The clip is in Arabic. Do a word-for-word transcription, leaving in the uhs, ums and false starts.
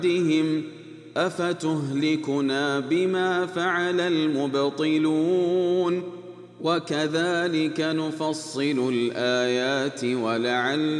بعدهم أفتهلكنا بما فعل المبطلون وكذلك نفصل الآيات ولعل